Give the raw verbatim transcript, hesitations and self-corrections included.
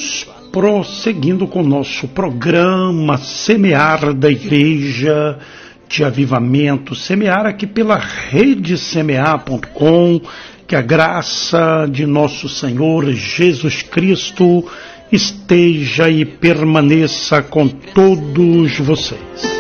Vamos prosseguindo com o nosso programa Semear da Igreja de Avivamento. Semear aqui pela rede semear ponto com. Que a graça de nosso Senhor Jesus Cristo esteja e permaneça com todos vocês.